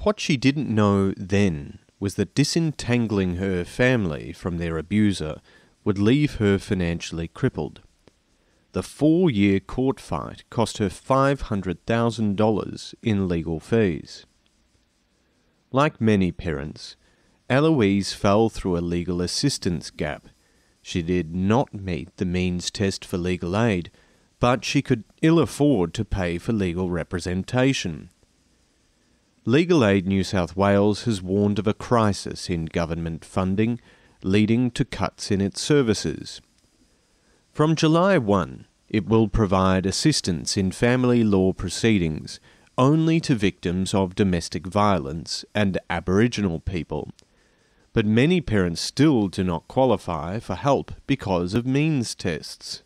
What she didn't know then was that disentangling her family from their abuser would leave her financially crippled. The 4-year court fight cost her $500,000 in legal fees. Like many parents, Eloise fell through a legal assistance gap. She did not meet the means test for legal aid, but she could ill afford to pay for legal representation. Legal Aid New South Wales has warned of a crisis in government funding, leading to cuts in its services. From July 1, it will provide assistance in family law proceedings only to victims of domestic violence and Aboriginal people. But many parents still do not qualify for help because of means tests.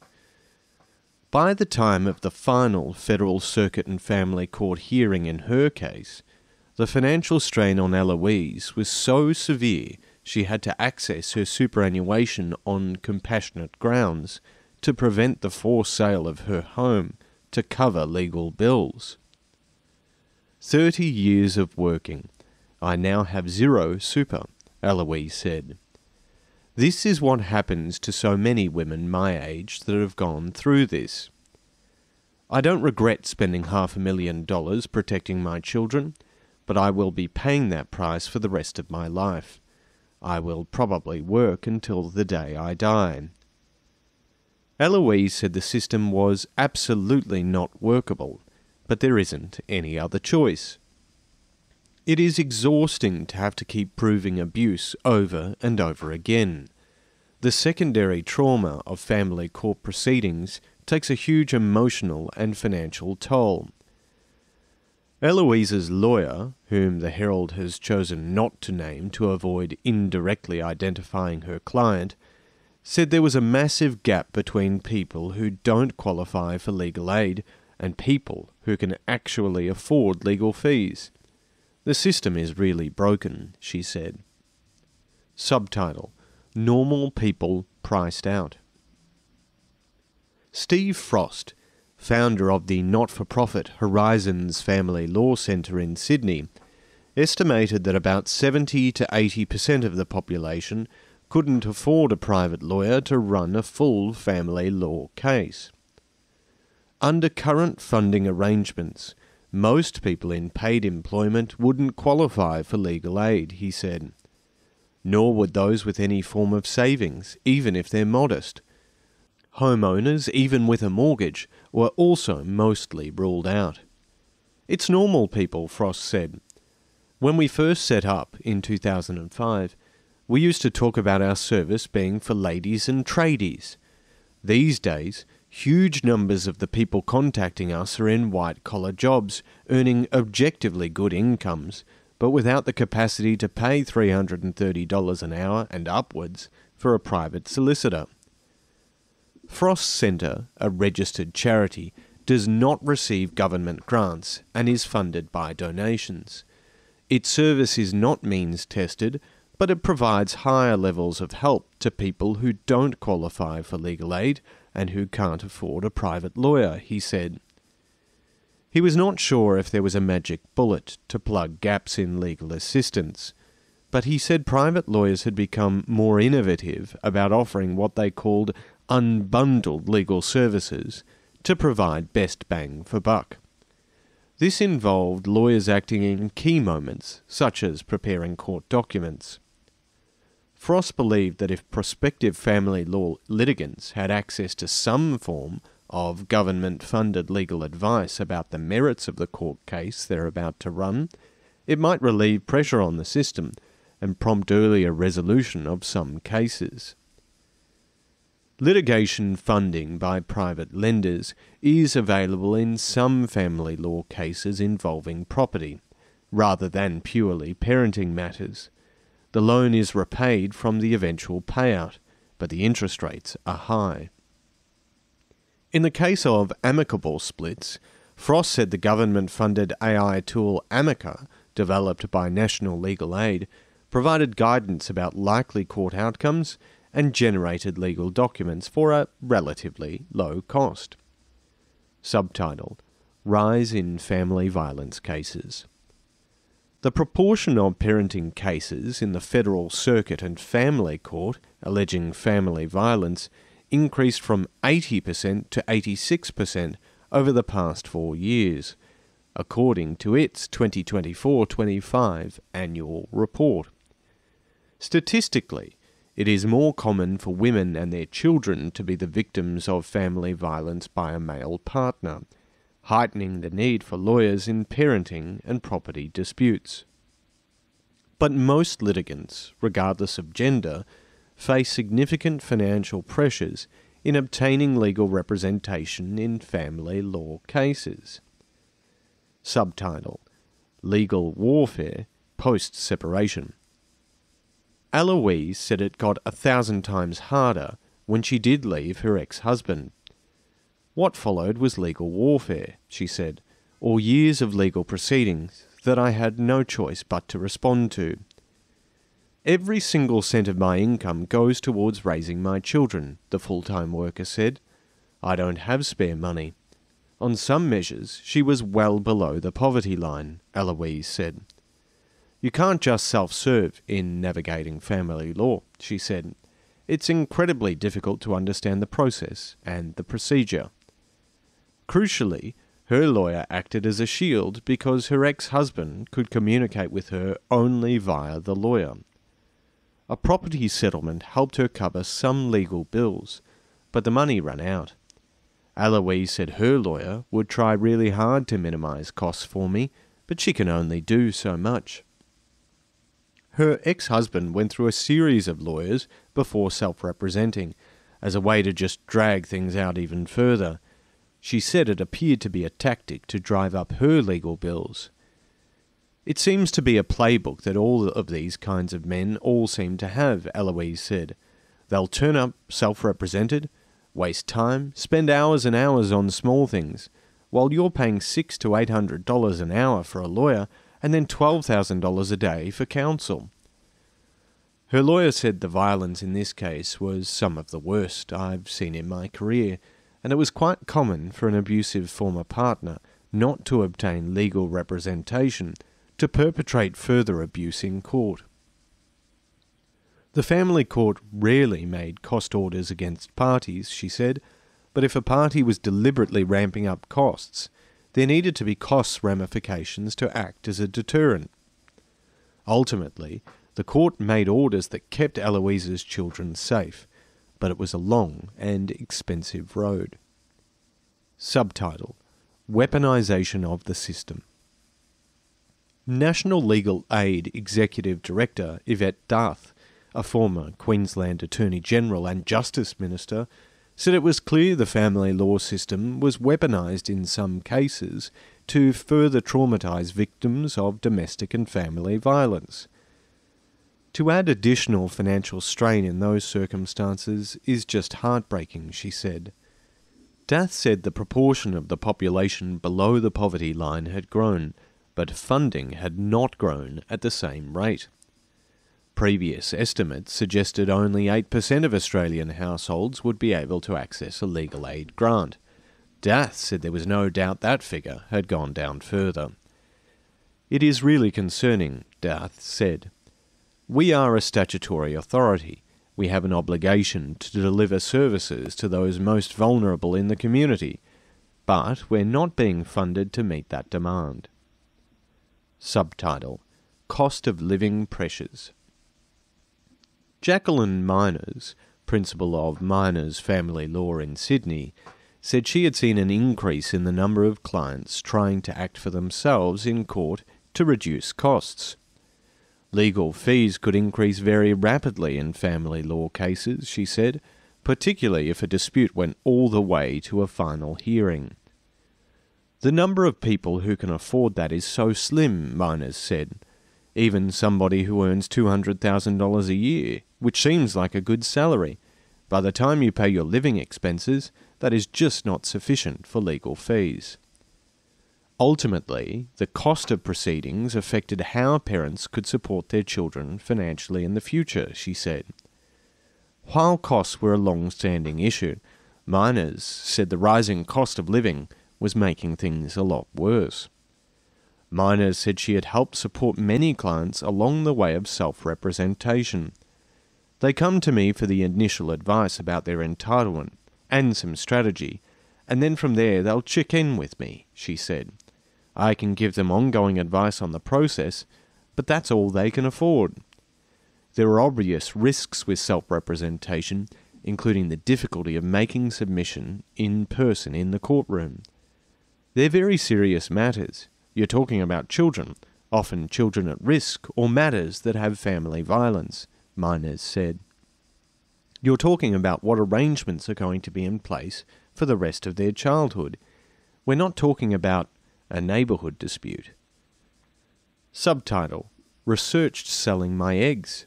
By the time of the final Federal Circuit and Family Court hearing in her case, the financial strain on Eloise was so severe she had to access her superannuation on compassionate grounds to prevent the forced sale of her home to cover legal bills. 30 years of working. I now have zero super, Eloise said. This is what happens to so many women my age that have gone through this. I don't regret spending $500,000 protecting my children, but I will be paying that price for the rest of my life. I will probably work until the day I die. Eloise said the system was absolutely not workable, but there isn't any other choice. It is exhausting to have to keep proving abuse over and over again. The secondary trauma of family court proceedings takes a huge emotional and financial toll. Eloise's lawyer, whom the Herald has chosen not to name to avoid indirectly identifying her client, said there was a massive gap between people who don't qualify for legal aid and people who can actually afford legal fees. The system is really broken, she said. Subtitle: Normal People Priced Out. Steve Frost, founder of the not-for-profit Horizons Family Law Centre in Sydney, estimated that about 70 to 80% of the population couldn't afford a private lawyer to run a full family law case. Under current funding arrangements, most people in paid employment wouldn't qualify for legal aid, he said. Nor would those with any form of savings, even if they're modest. Homeowners, even with a mortgage, were also mostly ruled out. It's normal people, Frost said. When we first set up in 2005, we used to talk about our service being for ladies and tradies. These days, huge numbers of the people contacting us are in white-collar jobs, earning objectively good incomes, but without the capacity to pay $330 an hour and upwards for a private solicitor. Frost Centre, a registered charity, does not receive government grants and is funded by donations. Its service is not means tested, but it provides higher levels of help to people who don't qualify for legal aid and who can't afford a private lawyer, he said. He was not sure if there was a magic bullet to plug gaps in legal assistance, but he said private lawyers had become more innovative about offering what they called unbundled legal services to provide best bang for buck. This involved lawyers acting in key moments, such as preparing court documents. Frost believed that if prospective family law litigants had access to some form of government-funded legal advice about the merits of the court case they're about to run, it might relieve pressure on the system and prompt earlier resolution of some cases. Litigation funding by private lenders is available in some family law cases involving property, rather than purely parenting matters. The loan is repaid from the eventual payout, but the interest rates are high. In the case of amicable splits, Frost said the government-funded AI tool Amica, developed by National Legal Aid, provided guidance about likely court outcomes and generated legal documents for a relatively low cost. Subtitle: Rise in Family Violence Cases. The proportion of parenting cases in the Federal Circuit and Family Court alleging family violence increased from 80% to 86% over the past 4 years, according to its 2024-25 annual report. Statistically, it is more common for women and their children to be the victims of family violence by a male partner, heightening the need for lawyers in parenting and property disputes. But most litigants, regardless of gender, face significant financial pressures in obtaining legal representation in family law cases. Subtitle: Legal Warfare Post-Separation. Eloise said it got 1,000 times harder when she did leave her ex-husband. What followed was legal warfare, she said, or years of legal proceedings that I had no choice but to respond to. Every single cent of my income goes towards raising my children, the full-time worker said. I don't have spare money. On some measures, she was well below the poverty line, Eloise said. You can't just self-serve in navigating family law, she said. It's incredibly difficult to understand the process and the procedure. Crucially, her lawyer acted as a shield because her ex-husband could communicate with her only via the lawyer. A property settlement helped her cover some legal bills, but the money ran out. Eloise said her lawyer would try really hard to minimise costs for me, but she can only do so much. Her ex-husband went through a series of lawyers before self-representing, as a way to just drag things out even further. She said it appeared to be a tactic to drive up her legal bills. It seems to be a playbook that all of these kinds of men all seem to have, Eloise said. They'll turn up self-represented, waste time, spend hours and hours on small things, while you're paying $600 to $800 an hour for a lawyer and then $12,000 a day for counsel. Her lawyer said the violence in this case was some of the worst I've seen in my career, and it was quite common for an abusive former partner not to obtain legal representation to perpetrate further abuse in court. The family court rarely made cost orders against parties, she said, but if a party was deliberately ramping up costs, there needed to be cost ramifications to act as a deterrent. Ultimately, the court made orders that kept Eloise's children safe, but it was a long and expensive road. Subtitle: Weaponization of the System. National Legal Aid Executive Director Yvette D'Ath, a former Queensland Attorney-General and Justice Minister, said it was clear the family law system was weaponised in some cases to further traumatise victims of domestic and family violence. To add additional financial strain in those circumstances is just heartbreaking, she said. D'Ath said the proportion of the population below the poverty line had grown, but funding had not grown at the same rate. Previous estimates suggested only 8% of Australian households would be able to access a legal aid grant. D'Ath said there was no doubt that figure had gone down further. It is really concerning, D'Ath said. We are a statutory authority. We have an obligation to deliver services to those most vulnerable in the community, but we're not being funded to meet that demand. Subtitle: Cost of Living Pressures. Jacqueline Miners, principal of Miners Family Law in Sydney, said she had seen an increase in the number of clients trying to act for themselves in court to reduce costs. Legal fees could increase very rapidly in family law cases, she said, particularly if a dispute went all the way to a final hearing. The number of people who can afford that is so slim, Miners said. Even somebody who earns $200,000 a year, which seems like a good salary, by the time you pay your living expenses, that is just not sufficient for legal fees. Ultimately, the cost of proceedings affected how parents could support their children financially in the future, she said. While costs were a long-standing issue, Miners said the rising cost of living was making things a lot worse. Miners said she had helped support many clients along the way of self-representation. They come to me for the initial advice about their entitlement and some strategy, and then from there they'll check in with me, she said. I can give them ongoing advice on the process, but that's all they can afford. There are obvious risks with self-representation, including the difficulty of making submission in person in the courtroom. They're very serious matters. You're talking about children, often children at risk, or matters that have family violence, Miners said. You're talking about what arrangements are going to be in place for the rest of their childhood. We're not talking about a neighbourhood dispute. Subtitle: Researched Selling My Eggs.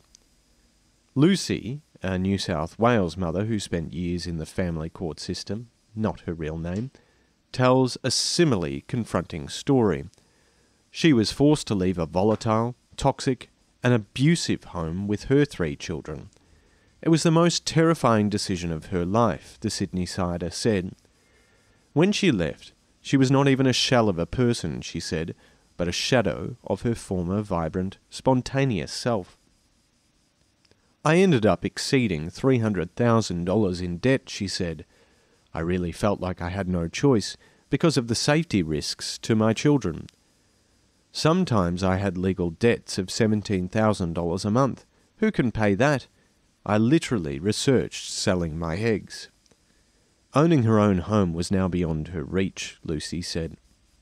Lucy, a New South Wales mother who spent years in the family court system, not her real name, tells a similarly confronting story. She was forced to leave a volatile, toxic, and abusive home with her 3 children. It was the most terrifying decision of her life, the Sydney Sider said. When she left, she was not even a shell of a person, she said, but a shadow of her former vibrant, spontaneous self. I ended up exceeding $300,000 in debt, she said. I really felt like I had no choice because of the safety risks to my children. Sometimes I had legal debts of $17,000 a month. Who can pay that? I literally researched selling my eggs. Owning her own home was now beyond her reach, Lucy said.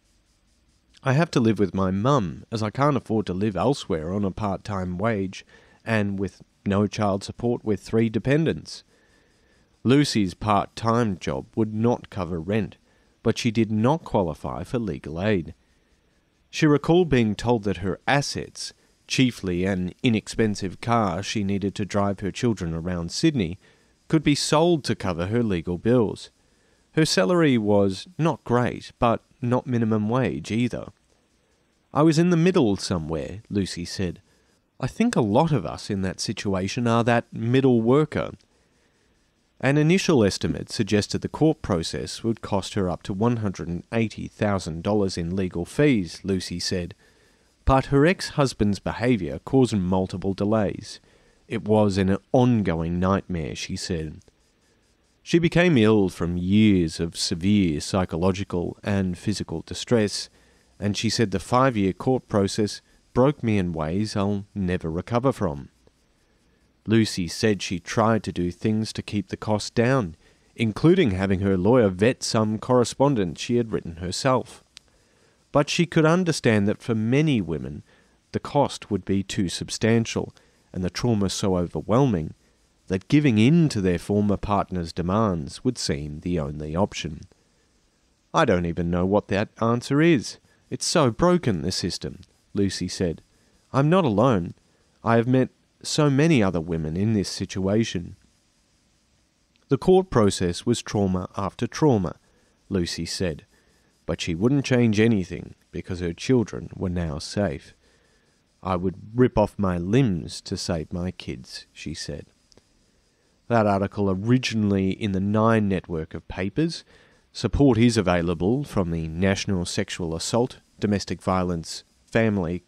I have to live with my mum, as I can't afford to live elsewhere on a part-time wage, and with no child support with 3 dependents. Lucy's part-time job would not cover rent, but she did not qualify for legal aid. She recalled being told that her assets, chiefly an inexpensive car she needed to drive her children around Sydney, could be sold to cover her legal bills. Her salary was not great, but not minimum wage either. I was in the middle somewhere, Lucy said. I think a lot of us in that situation are that middle worker. An initial estimate suggested the court process would cost her up to $180,000 in legal fees, Lucy said. But her ex-husband's behaviour caused multiple delays. It was an ongoing nightmare, she said. She became ill from years of severe psychological and physical distress, and she said the 5-year court process broke me in ways I'll never recover from. Lucy said she tried to do things to keep the cost down, including having her lawyer vet some correspondence she had written herself. But she could understand that for many women, the cost would be too substantial, and the trauma so overwhelming, that giving in to their former partner's demands would seem the only option. I don't even know what that answer is. It's so broken, the system, Lucy said. I'm not alone. I have met so many other women in this situation. The court process was trauma after trauma, Lucy said, but she wouldn't change anything because her children were now safe. I would rip off my limbs to save my kids, she said. That article originally in the Nine network of papers. Support is available from the National Sexual Assault, Domestic Family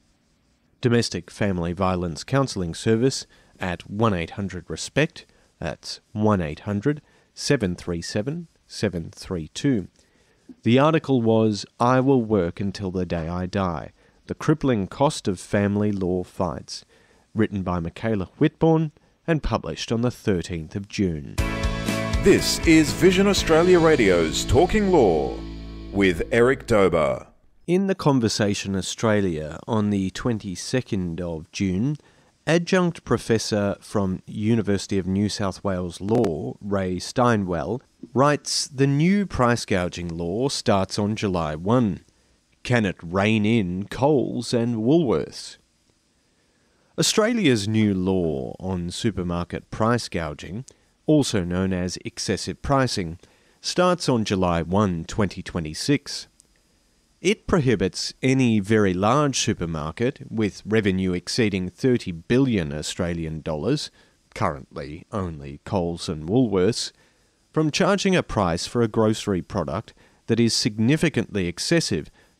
Violence Counselling Service at 1-800-RESPECT. That's 1-800-737-732. The article was I Will Work Until the Day I Die, The Crippling Cost of Family Law Fights, written by Michaela Whitbourne and published on the 13th of June. This is Vision Australia Radio's Talking Law with Eric Dober. In the Conversation Australia on the 22nd of June, Adjunct Professor from University of New South Wales Law, Ray Steinwell, writes the new price gouging law starts on July 1. Can it rein in Coles and Woolworths? Australia's new law on supermarket price gouging, also known as excessive pricing, starts on July 1, 2026. It prohibits any very large supermarket with revenue exceeding 30 billion Australian dollars, currently only Coles and Woolworths, from charging a price for a grocery product that is significantly excessive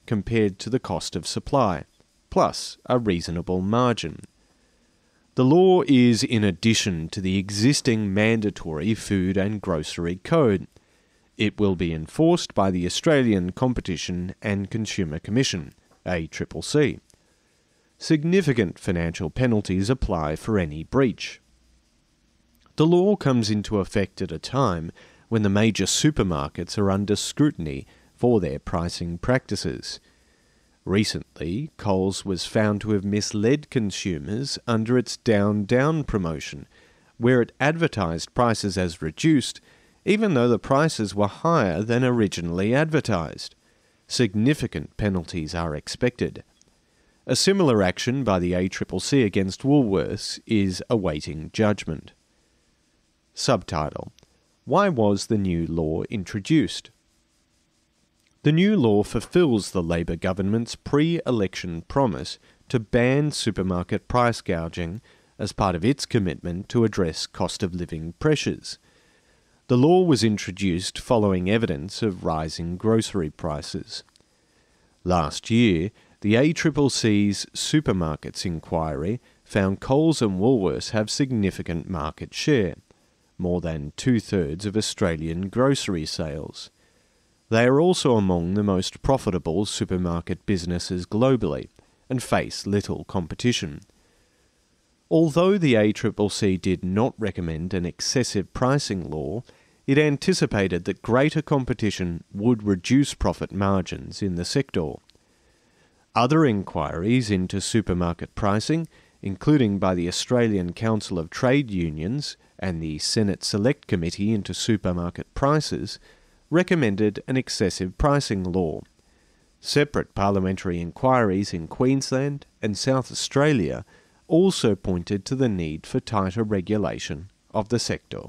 compared to the cost of supply, plus a reasonable margin. The law is in addition to the existing mandatory Food and Grocery Code. It will be enforced by the Australian Competition and Consumer Commission, ACCC. Significant financial penalties apply for any breach. The law comes into effect at a time when the major supermarkets are under scrutiny for their pricing practices. Recently, Coles was found to have misled consumers under its Down Down promotion, where it advertised prices as reduced, even though the prices were higher than originally advertised. Significant penalties are expected. A similar action by the ACCC against Woolworths is awaiting judgment. Subtitle: Why was the new law introduced? The new law fulfills the Labor government's pre-election promise to ban supermarket price gouging as part of its commitment to address cost of living pressures. The law was introduced following evidence of rising grocery prices. Last year, the ACCC's Supermarkets Inquiry found Coles and Woolworths have significant market share, more than 2/3 of Australian grocery sales. They are also among the most profitable supermarket businesses globally and face little competition. Although the ACCC did not recommend an excessive pricing law, it anticipated that greater competition would reduce profit margins in the sector. Other inquiries into supermarket pricing, including by the Australian Council of Trade Unions and the Senate Select Committee into Supermarket Prices, recommended an excessive pricing law. Separate parliamentary inquiries in Queensland and South Australia also pointed to the need for tighter regulation of the sector.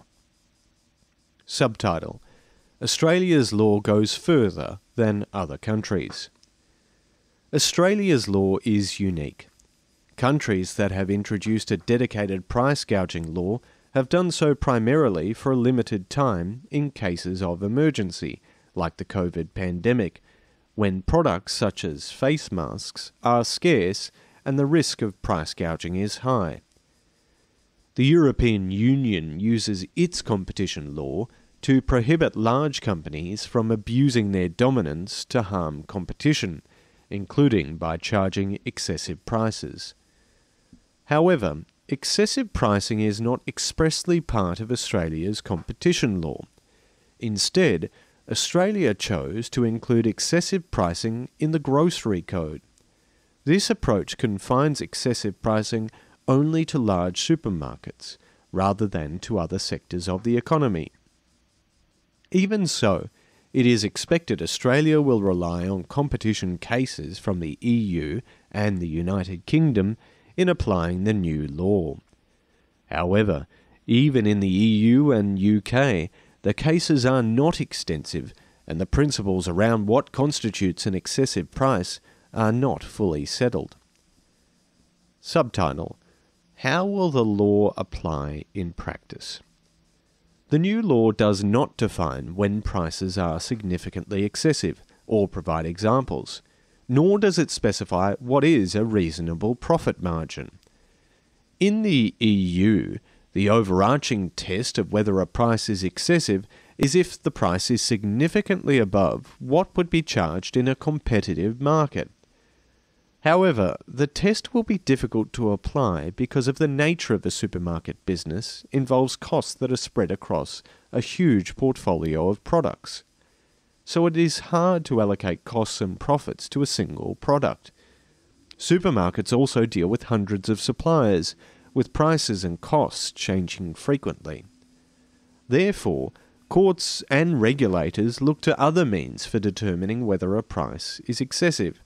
Subtitle: Australia's law goes further than other countries. Australia's law is unique. Countries that have introduced a dedicated price gouging law have done so primarily for a limited time in cases of emergency, like the COVID pandemic, when products such as face masks are scarce and the risk of price gouging is high. The European Union uses its competition law to prohibit large companies from abusing their dominance to harm competition, including by charging excessive prices. However, excessive pricing is not expressly part of Australia's competition law. Instead, Australia chose to include excessive pricing in the Grocery Code. This approach confines excessive pricing only to large supermarkets, rather than to other sectors of the economy. Even so, it is expected Australia will rely on competition cases from the EU and the United Kingdom in applying the new law. However, even in the EU and UK, the cases are not extensive, and the principles around what constitutes an excessive price are not fully settled. Subtitle: How will the law apply in practice? The new law does not define when prices are significantly excessive or provide examples, nor does it specify what is a reasonable profit margin. In the EU, the overarching test of whether a price is excessive is if the price is significantly above what would be charged in a competitive market. However, the test will be difficult to apply because of the nature of the supermarket business involves costs that are spread across a huge portfolio of products. So it is hard to allocate costs and profits to a single product. Supermarkets also deal with hundreds of suppliers, with prices and costs changing frequently. Therefore, courts and regulators look to other means for determining whether a price is excessive.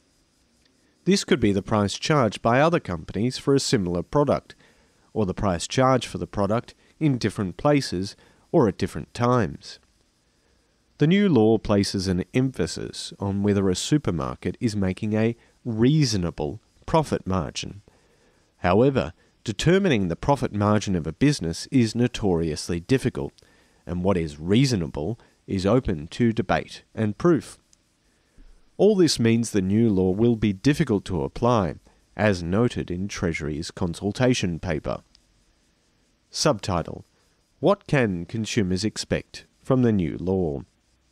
This could be the price charged by other companies for a similar product, or the price charged for the product in different places or at different times. The new law places an emphasis on whether a supermarket is making a reasonable profit margin. However, determining the profit margin of a business is notoriously difficult, and what is reasonable is open to debate and proof. All this means the new law will be difficult to apply, as noted in Treasury's consultation paper. Subtitle: What can consumers expect from the new law?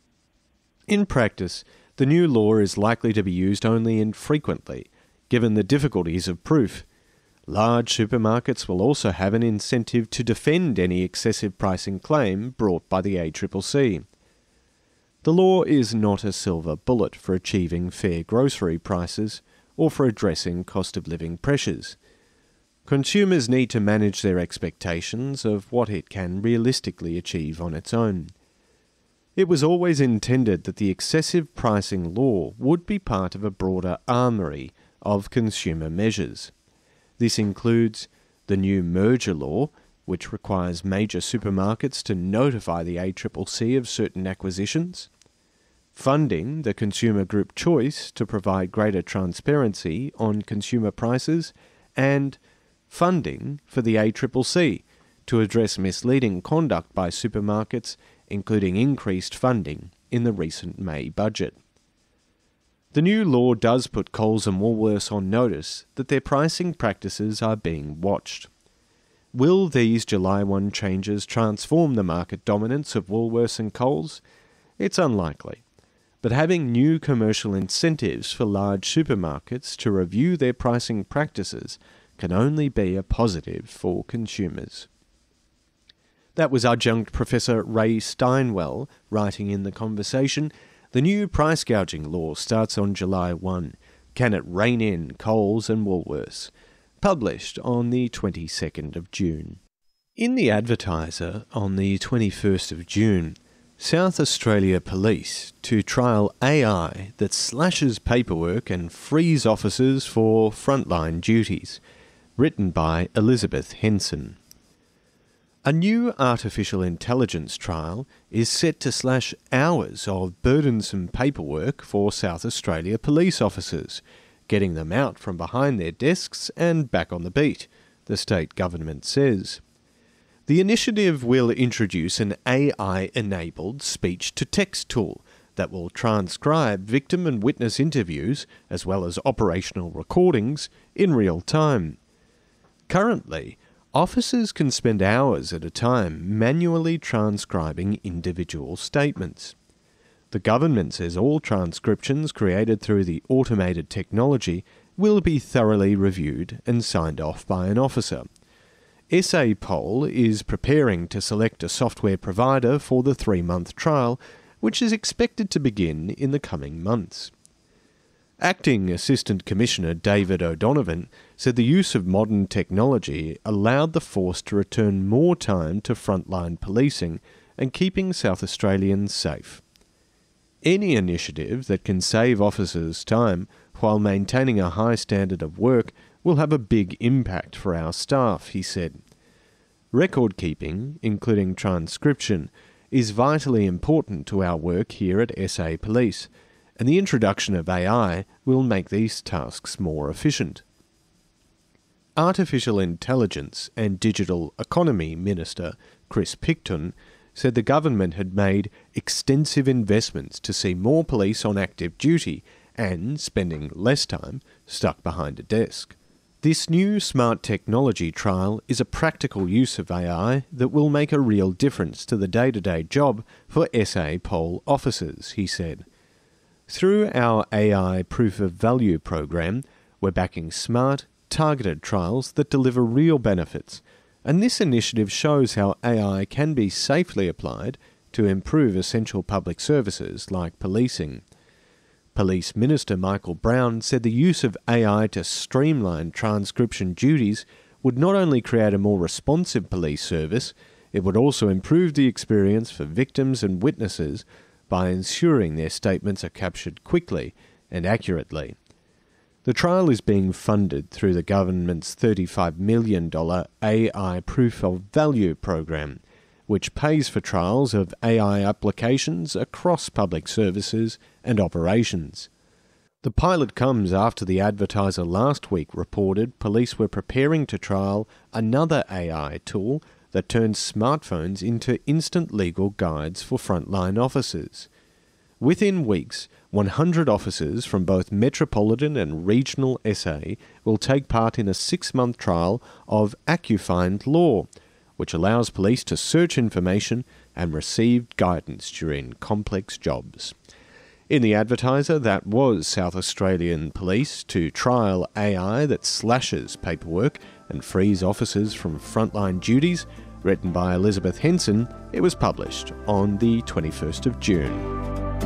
In practice, the new law is likely to be used only infrequently, given the difficulties of proof. Large supermarkets will also have an incentive to defend any excessive pricing claim brought by the ACCC. The law is not a silver bullet for achieving fair grocery prices or for addressing cost of living pressures. Consumers need to manage their expectations of what it can realistically achieve on its own. It was always intended that the excessive pricing law would be part of a broader armoury of consumer measures. This includes the new merger law, which requires major supermarkets to notify the ACCC of certain acquisitions, funding the consumer group choice to provide greater transparency on consumer prices, and funding for the ACCC to address misleading conduct by supermarkets, including increased funding in the recent May budget. The new law does put Coles and Woolworths on notice that their pricing practices are being watched. Will these July 1 changes transform the market dominance of Woolworths and Coles? It's unlikely. But having new commercial incentives for large supermarkets to review their pricing practices can only be a positive for consumers. That was Adjunct Professor Ray Steinwell writing in The Conversation. The new price gouging law starts on July 1. Can it rein in Coles and Woolworths? Published on the 22nd of June. In The Advertiser on the 21st of June, South Australia Police to trial AI that slashes paperwork and frees officers for frontline duties. Written by Elizabeth Henson. A new artificial intelligence trial is set to slash hours of burdensome paperwork for South Australia police officers, getting them out from behind their desks and back on the beat, the state government says. The initiative will introduce an AI-enabled speech-to-text tool that will transcribe victim and witness interviews as well as operational recordings in real time. Currently, officers can spend hours at a time manually transcribing individual statements. The government says all transcriptions created through the automated technology will be thoroughly reviewed and signed off by an officer. SA Pol is preparing to select a software provider for the 3-month trial, which is expected to begin in the coming months. Acting Assistant Commissioner David O'Donovan said the use of modern technology allowed the force to return more time to frontline policing and keeping South Australians safe. Any initiative that can save officers time while maintaining a high standard of work will have a big impact for our staff, he said. Record keeping, including transcription, is vitally important to our work here at SA Police, and the introduction of AI will make these tasks more efficient. Artificial Intelligence and Digital Economy Minister Chris Picton said the government had made extensive investments to see more police on active duty and spending less time stuck behind a desk. This new smart technology trial is a practical use of AI that will make a real difference to the day-to-day job for SA Pol officers, he said. Through our AI Proof of Value program, we're backing smart, targeted trials that deliver real benefits, and this initiative shows how AI can be safely applied to improve essential public services like policing. Police Minister Michael Brown said the use of AI to streamline transcription duties would not only create a more responsive police service, it would also improve the experience for victims and witnesses by ensuring their statements are captured quickly and accurately. The trial is being funded through the government's $35 million AI Proof of Value program, which pays for trials of AI applications across public services and operations. The pilot comes after the Advertiser last week reported police were preparing to trial another AI tool that turns smartphones into instant legal guides for frontline officers. Within weeks, 100 officers from both metropolitan and regional SA will take part in a 6-month trial of AccuFind Law, which allows police to search information and receive guidance during complex jobs. In the advertiser, that was South Australian Police to trial AI that slashes paperwork and frees officers from frontline duties. Written by Elizabeth Henson, it was published on the 21st of June.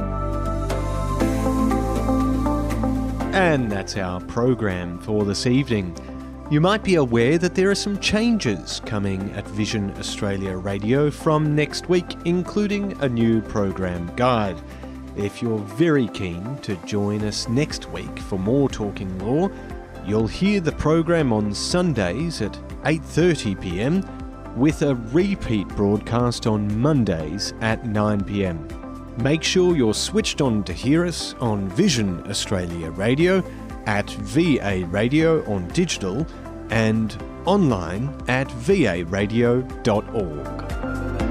And that's our program for this evening. You might be aware that there are some changes coming at Vision Australia Radio from next week, including a new program guide. If you're very keen to join us next week for more Talking Law, you'll hear the program on Sundays at 8:30pm with a repeat broadcast on Mondays at 9pm. Make sure you're switched on to hear us on Vision Australia Radio, at VA Radio on digital, and online at varadio.org.